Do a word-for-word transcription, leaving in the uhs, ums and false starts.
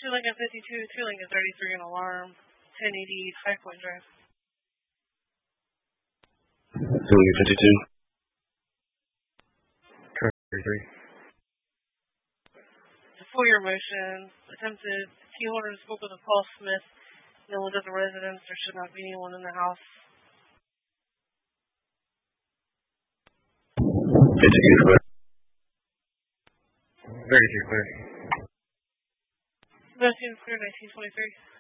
two Lincoln fifty-two, two Lincoln thirty-three, an alarm, ten eighty High Point Drive. two Lincoln fifty-two. thirty-three. For your motion, attempted key holder spoke with a Paul Smith. No one at the residence. There should not be anyone in the house. fifty-two clear. thirty-two clear. Motion clear, nineteen twenty-three.